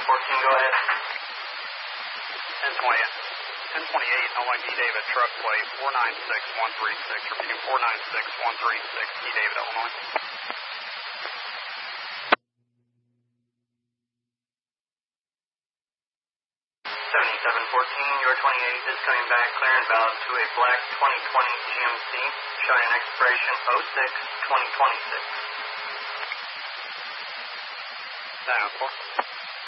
go ahead. 1028, LID David, truck plate 496136, repeating 496136, T David, Illinois. 7714, your 28 is coming back clear and bound to a black 2020 GMC, showing an expiration 06-2026. Sound 4.